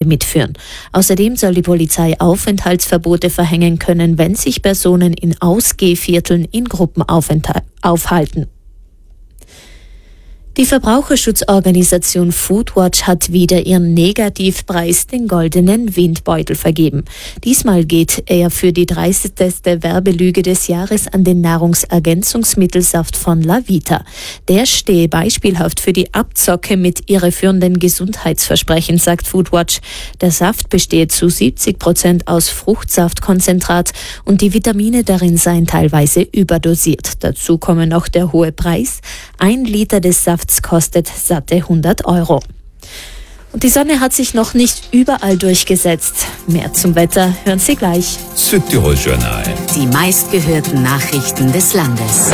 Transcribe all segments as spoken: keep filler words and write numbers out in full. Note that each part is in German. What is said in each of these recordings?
mitführen. Außerdem soll die Polizei Aufenthaltsverbote verhängen können, wenn sich Personen in Ausgehvierteln in Gruppen aufhalten. Die Verbraucherschutzorganisation Foodwatch hat wieder ihren Negativpreis, den goldenen Windbeutel, vergeben. Diesmal geht er für die dreisteste Werbelüge des Jahres an den Nahrungsergänzungsmittelsaft von LaVita. Der stehe beispielhaft für die Abzocke mit irreführenden Gesundheitsversprechen, sagt Foodwatch. Der Saft bestehe zu siebzig Prozent aus Fruchtsaftkonzentrat und die Vitamine darin seien teilweise überdosiert. Dazu komme noch der hohe Preis. Ein Liter des Safts kostet satte hundert Euro. Und die Sonne hat sich noch nicht überall durchgesetzt. Mehr zum Wetter hören Sie gleich. Südtirol Journal. Die meistgehörten Nachrichten des Landes.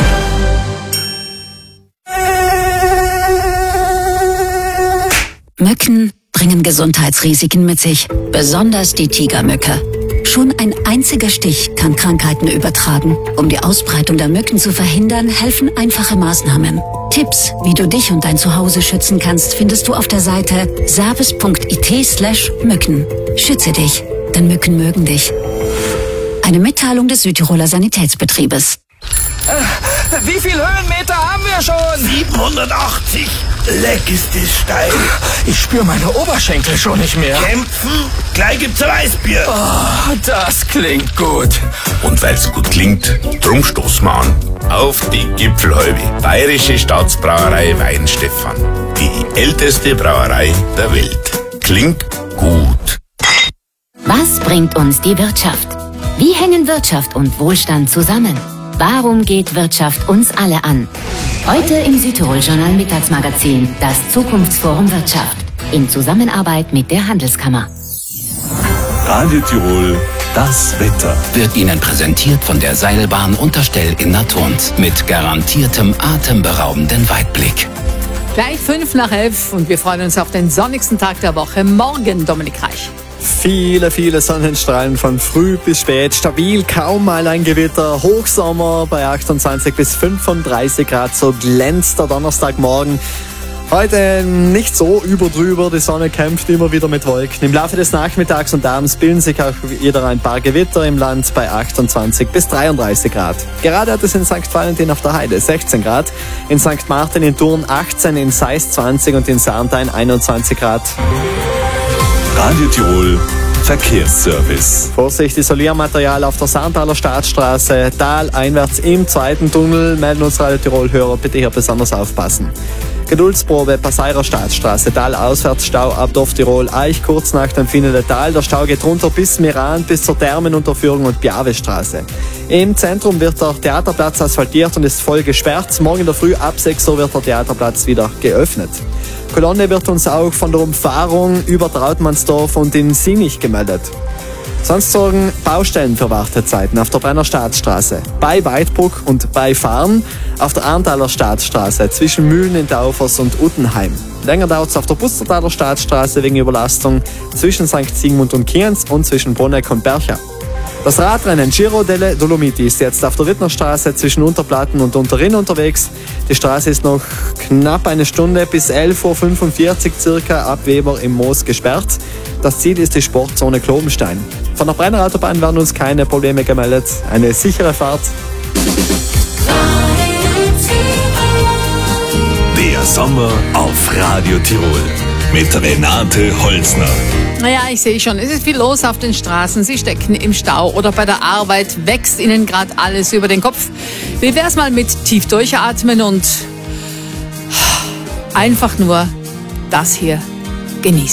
Mücken bringen Gesundheitsrisiken mit sich, besonders die Tigermücke. Schon ein einziger Stich kann Krankheiten übertragen. Um die Ausbreitung der Mücken zu verhindern, helfen einfache Maßnahmen. Tipps, wie du dich und dein Zuhause schützen kannst, findest du auf der Seite service punkt it slash Mücken. Schütze dich, denn Mücken mögen dich. Eine Mitteilung des Südtiroler Sanitätsbetriebes. Äh, wie viel Höhenmeter haben wir schon? siebenhundertachtzig. Leck ist das steil. Ich spüre meine Oberschenkel schon nicht mehr. Kämpfen? Gleich gibt's ein Weißbier. Oh, das klingt gut. Und weil's gut klingt, drum stoßen wir an. Auf die Gipfelhalbe. Bayerische Staatsbrauerei Weinstefan. Die älteste Brauerei der Welt. Klingt gut. Was bringt uns die Wirtschaft? Wie hängen Wirtschaft und Wohlstand zusammen? Warum geht Wirtschaft uns alle an? Heute im Südtirol Journal Mittagsmagazin das Zukunftsforum Wirtschaft in Zusammenarbeit mit der Handelskammer. Radio Tirol, das Wetter. Wird Ihnen präsentiert von der Seilbahn Unterstell in Naturns mit garantiertem atemberaubenden Weitblick. Gleich fünf nach elf und wir freuen uns auf den sonnigsten Tag der Woche. Morgen, Dominik Reich. Viele, viele Sonnenstrahlen von früh bis spät, stabil, kaum mal ein Gewitter, Hochsommer bei achtundzwanzig bis fünfunddreißig Grad, so glänzt der Donnerstagmorgen. Heute nicht so überdrüber, die Sonne kämpft immer wieder mit Wolken. Im Laufe des Nachmittags und Abends bilden sich auch wieder ein paar Gewitter im Land bei achtundzwanzig bis dreiunddreißig Grad. Gerade hat es in Sankt Valentin auf der Heide sechzehn Grad, in Sankt Martin in Thurn achtzehn, in Seist zwanzig und in Sarntein einundzwanzig Grad. Radio Tirol Verkehrsservice. Vorsicht, Isoliermaterial auf der Sarntaler Staatsstraße, Tal einwärts im zweiten Tunnel. Melden uns Radio Tirol-Hörer, bitte hier besonders aufpassen. Geduldsprobe, Passeirer Staatsstraße, Tal auswärts, Stau ab Dorf Tirol, Eich kurz nach dem Finale Tal. Der Stau geht runter bis Meran, bis zur Thermenunterführung und Piavestraße. Im Zentrum wird der Theaterplatz asphaltiert und ist voll gesperrt. Morgen in der Früh ab sechs Uhr wird der Theaterplatz wieder geöffnet. Kolonne wird uns auch von der Umfahrung über Trautmannsdorf und in Sinich gemeldet. Sonst sorgen Baustellen für Wartezeiten auf der Brenner Staatsstraße, bei Weidbruck und bei Farn, auf der Arntaler Staatsstraße zwischen Mühlen in Taufers und Uttenheim. Länger dauert es auf der Bustertaler Staatsstraße wegen Überlastung zwischen Sankt Sigmund und Kienz und zwischen Bruneck und Bercha. Das Radrennen Giro delle Dolomiti ist jetzt auf der Wittnerstraße zwischen Unterplatten und Unterrinn unterwegs. Die Straße ist noch knapp eine Stunde bis elf Uhr fünfundvierzig circa ab Weber im Moos gesperrt. Das Ziel ist die Sportzone Klobenstein. Von der Brenner Autobahn werden uns keine Probleme gemeldet. Eine sichere Fahrt. Der Sommer auf Radio Tirol mit Renate Holzner. Naja, ich sehe schon, es ist viel los auf den Straßen. Sie stecken im Stau oder bei der Arbeit, wächst Ihnen gerade alles über den Kopf. Wie wär's mal mit tief durchatmen und einfach nur das hier genießen?